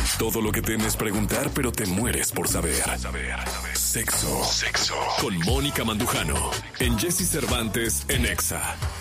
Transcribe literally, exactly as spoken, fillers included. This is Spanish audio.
Todo lo que temes preguntar, pero te mueres por saber. Sexo. Sexo. Con Mónica Mandujano. En Jessy Cervantes en Exa.